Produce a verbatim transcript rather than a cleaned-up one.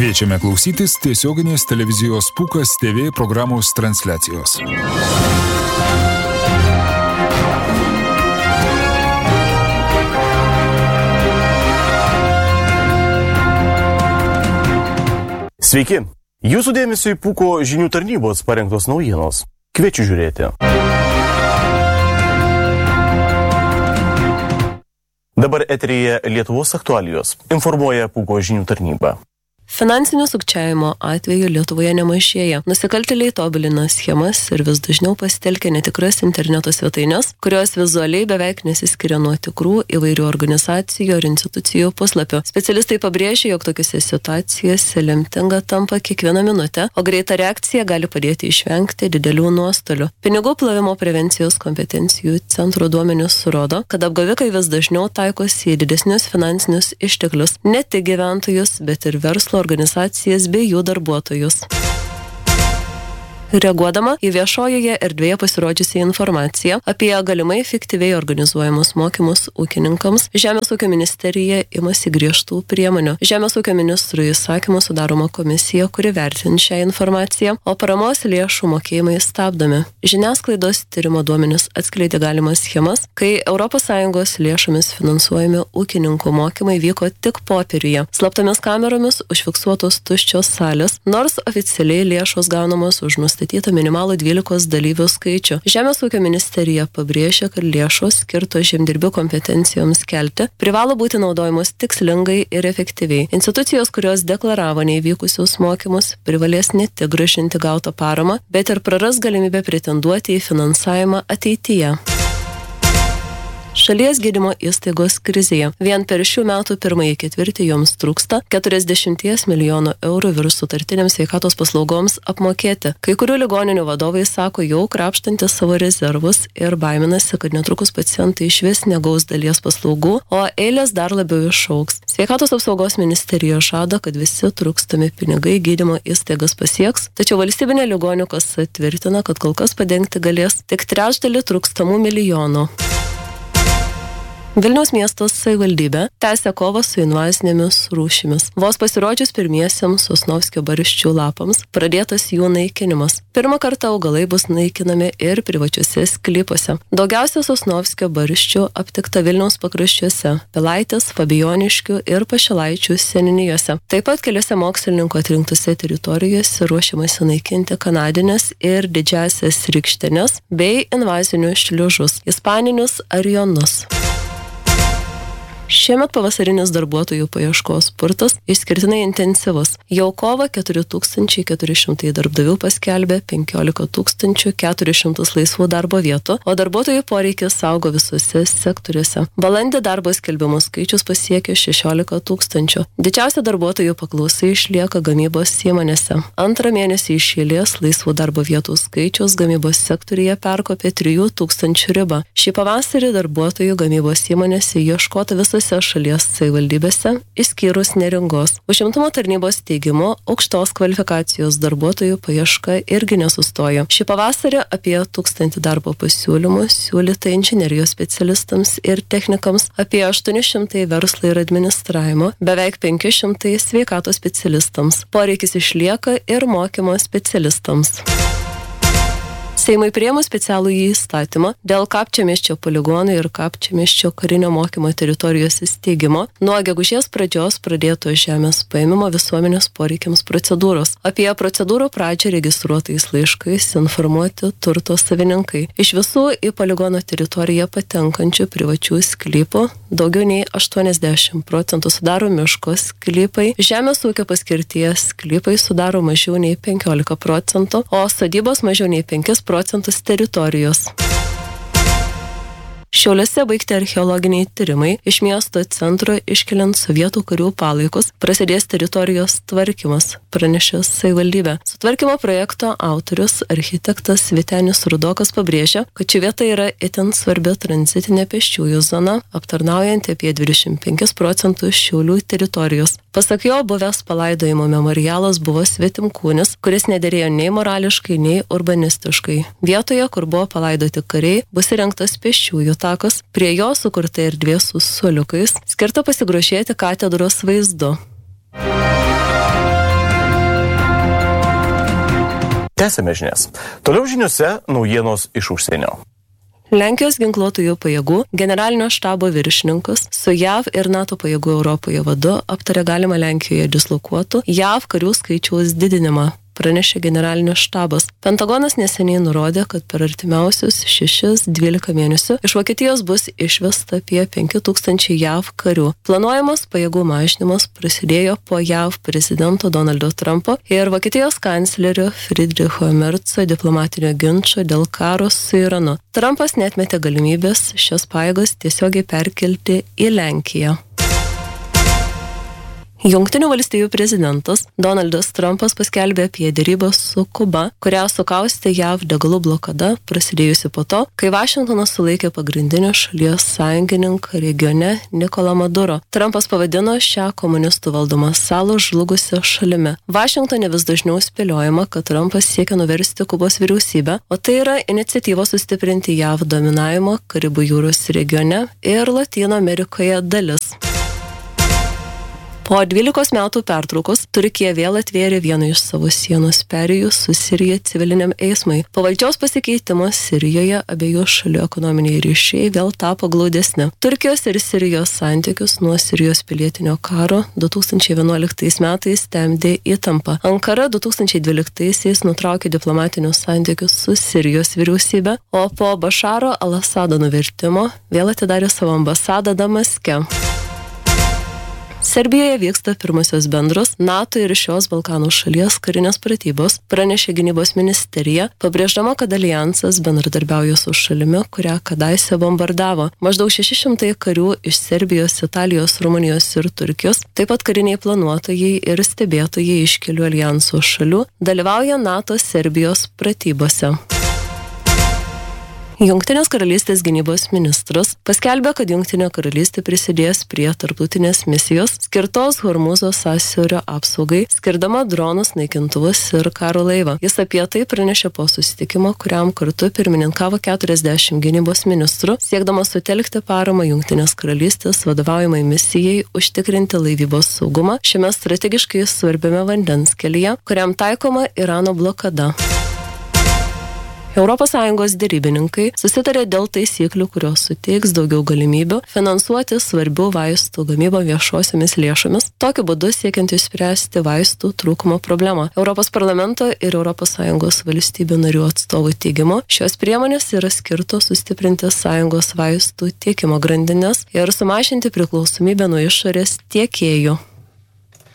Kviečiame klausytis tiesioginės televizijos Pūkas T V programos transliacijos. Sveiki! Jūsų dėmesio į Pūko žinių tarnybos parengtos naujienos. Kviečiu žiūrėti. Dabar eteryje Lietuvos aktualijos. Informuoja Pūko žinių tarnyba. Finansinio sukčiavimo atveju Lietuvoje nemažėja. Nusikaltėliai tobulina schemas ir vis dažniau pasitelkia netikras interneto svetaines, kurios vizualiai beveik nesiskiria nuo tikrų įvairių organizacijų ar institucijų puslapių. Specialistai pabrėžia, jog tokiose situacijose lemtinga tampa kiekviena minutė, o greita reakcija gali padėti išvengti didelių nuostolių. Pinigų plovimo prevencijos kompetencijų centro duomenys rodo, kad apgavikai vis dažniau taikosi į didesnius finansinius išteklius, ne tik gyventojus, bet ir verslo organizacijas bei jų darbuotojus. Reaguodama į viešojoje erdvėje pasirodžiusią informaciją apie galimai fiktyviai organizuojamus mokymus ūkininkams, Žemės ūkio ministerija imasi griežtų priemonių. Žemės ūkio ministrų įsakymu sudaroma komisija, kuri vertins šią informaciją, o paramos lėšų mokėjimai stabdomi. Žiniasklaidos tyrimo duomenys atskleidė galimas schemas, kai Europos Sąjungos lėšomis finansuojami ūkininkų mokymai vyko tik popieriuje. Slaptomis kameromis užfiksuotos tuščios salės, nors oficialiai lėšos gaunamos už nustatytą statyta minimalų dvylikos dalyvių skaičių. Žemės ūkio ministerija pabrėžia, kad lėšos skirtos žemdirbių kompetencijoms kelti privalo būti naudojamos tikslingai ir efektyviai. Institucijos, kurios deklaravo neįvykusius mokymus, privalės ne tik grąžinti gautą paramą, bet ir praras galimybę pretenduoti į finansavimą ateityje. Šalies gydymo įstaigos krizėje. Vien per šių metų pirmąjį ketvirtį joms trūksta keturiasdešimt milijonų eurų virš sutartinėms sveikatos paslaugoms apmokėti. Kai kurių ligoninių vadovai sako jau krapštantis savo rezervus ir baiminasi, kad netrukus pacientai išvis negaus dalies paslaugų, o eilės dar labiau išaugs. Sveikatos apsaugos ministerija žada, kad visi trūkstami pinigai gydymo įstaigas pasieks, tačiau valstybinė ligonių kasa tvirtina, kad kol kas padengti galės tik trečdalį trūkstamų milijonų. Vilniaus miestas savivaldybė tęsia kovą su invazinėmis rūšimis. Vos pasirodžius pirmiesiems Sosnovskio barščių lapams, pradėtas jų naikinimas. Pirmą kartą augalai bus naikinami ir privačiuose sklypuose. Daugiausia Sosnovskio barščių aptikta Vilniaus pakraščiuose, Pilaitės, Fabijoniškių ir Pašilaičių seniūnijose. Taip pat keliose mokslininkų atrinktose teritorijose ruošiamasi naikinti kanadines ir didžiąsias rykštenes bei invazinius šliužus, ispaninius arionus. Šiemet pavasarinis darbuotojų paieškos spurtas išskirtinai intensyvus. Jau kovą keturi tūkstančiai keturi šimtai darbdavių paskelbė penkiolika tūkstančių keturis šimtus laisvų darbo vietų, o darbuotojų poreikis augo visuose sektoriuose. Balandį darbo skelbimų skaičius pasiekė šešiolika tūkstančių. Didžiausia darbuotojų paklausa išlieka gamybos įmonėse. Antrą mėnesį iš eilės laisvų darbo vietų skaičius gamybos sektoriuje perkopė trijų tūkstančių ribą. Šį pavasarį darbuotojų gamybos įmonėse ieškota visose šalies savivaldybėse, išskyrus Neringos. Užimtumo tarnybos teigimu, aukštos kvalifikacijos darbuotojų paieška irgi nesustojo. Šį pavasarį apie tūkstantį darbo pasiūlymų siūlyta inžinerijos specialistams ir technikams, apie aštuoni šimtai verslo ir administravimo, beveik penki šimtai sveikatos specialistams. Poreikis išlieka ir mokymo specialistams. Seimui priėmus specialų įstatymą dėl Kapčiamiesčio poligono ir Kapčiamiesčio karinio mokymo teritorijos įsteigimo nuo gegužės pradžios pradėto žemės paėmimo visuomenės poreikiams procedūros. Apie procedūrų pradžią registruotais laiškais informuoti turto savininkai. Iš visų į poligono teritoriją patenkančių privačių sklypų daugiau nei aštuoniasdešimt procentų sudaro miško sklypai, žemės ūkio paskirties sklypai sudaro mažiau nei penkiolika procentų, o sodybos mažiau nei penkis procentus teritorijos. Šiauliuose baigti archeologiniai tyrimai, iš miesto centro iškeliant sovietų karių palaikus prasidės teritorijos tvarkymas, pranešė savivaldybė. Sutvarkymo projekto autorius, architektas Vytenis Rudokas pabrėžia, kad ši vieta yra itin svarbi tranzitinė pėsčiųjų zona, aptarnaujant apie dvidešimt penkis procentus Šiaulių teritorijos. Pasak jo, buvęs palaidojimo memorialas buvo svetimkūnis, kuris nederėjo nei morališkai, nei urbanistiškai. Vietoje, kur buvo palaidoti kariai, bus įrengtas pėsčiųjų takas, prie jo sukurta erdvė su suoliukais, skirta pasigrožėti katedros vaizdu. Tęsime žinias. Toliau žiniuose naujienos iš užsienio. Lenkijos ginkluotųjų pajėgų generalinio štabo viršininkas su J A V ir NATO pajėgų Europoje vadu aptarė galimą Lenkijoje dislokuotų J A V karių skaičiaus didinimą, pranešė generalinis štabas. Pentagonas neseniai nurodė, kad per artimiausius šešis dvylika mėnesių iš Vokietijos bus išvesta apie penki tūkstančiai J A V karių. Planuojamas pajėgų mažinimas prasidėjo po J A V prezidento Donaldo Trumpo ir Vokietijos kanclerio Friedricho Merco diplomatinio ginčo dėl karo su Iranu. Trumpas neatmetė galimybės šias pajėgas tiesiogiai perkelti į Lenkiją. Jungtinių valstijų prezidentas Donaldas Trumpas paskelbė apie derybas su Kuba, kurią sukaustė J A V degalų blokada, prasidėjusi po to, kai Vašingtonas sulaikė pagrindinį šalies sąjungininką regione Nikolą Maduro. Trumpas pavadino šią komunistų valdomą salą žlugusią šalimi. Vašingtone vis dažniau spėliojama, kad Trumpas siekia nuversti Kubos vyriausybę, o tai yra iniciatyva sustiprinti J A V dominavimo Karibų jūros regione ir Latino Amerikoje dalis. Po dvylikos metų pertraukos Turkija vėl atvėrė vieną iš savo sienos perėjų su Sirija civiliniam eismui. Po valdžios pasikeitimo Sirijoje abiejų šalių ekonominiai ryšiai vėl tapo glaudesni. Turkijos ir Sirijos santykius nuo Sirijos pilietinio karo du tūkstančiai vienuoliktais metais temdė įtampa. Ankara du tūkstančiai dvyliktaisiais nutraukė diplomatinius santykius su Sirijos vyriausybė, o po Bašaro al-Asado nuvertimo vėl atidarė savo ambasadą Damaske. Serbijoje vyksta pirmosios bendros NATO ir šios Balkanų šalies karinės pratybos, pranešė gynybos ministerija, pabrėždama, kad alijansas bendradarbiauja su šalimi, kurią kadaise bombardavo. Maždaug šeši šimtai karių iš Serbijos, Italijos, Rumunijos ir Turkijos, taip pat kariniai planuotojai ir stebėtojai iš kelių alijanso šalių dalyvauja NATO Serbijos pratybose. Jungtinės karalystės gynybos ministras paskelbė, kad Jungtinė karalystė prisidės prie tarptautinės misijos skirtos Hormūzo sąsiaurio apsaugai, skirdama dronus, naikintuvus ir karo laivą. Jis apie tai pranešė po susitikimo, kuriam kartu pirmininkavo keturiasdešimt gynybos ministrų, siekdamas sutelkti paramą Jungtinės karalystės vadovaujamai misijai užtikrinti laivybos saugumą šiame strategiškai svarbiame vandens kelyje, kuriam taikoma Irano blokada. Europos Sąjungos derybininkai susitarė dėl taisyklių, kurios suteiks daugiau galimybių finansuoti svarbių vaistų gamybą viešosiomis lėšomis, tokiu būdu siekiant išspręsti vaistų trūkumo problemą. Europos parlamento ir Europos Sąjungos valstybių narių atstovų teigimu, šios priemonės yra skirtos sustiprinti Sąjungos vaistų tiekimo grandines ir sumažinti priklausomybę nuo išorės tiekėjų.